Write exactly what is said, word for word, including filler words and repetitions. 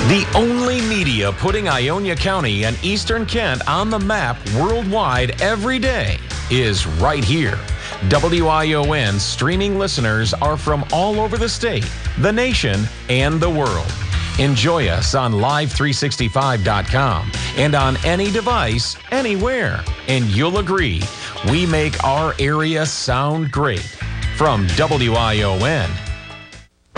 The only media putting Ionia County and Eastern Kent on the map worldwide every day is right here. W I O N streaming listeners are from all over the state, the nation, and the world. Enjoy us on live three sixty-five dot com and on any device, anywhere. And you'll agree, we make our area sound great. From W I O N,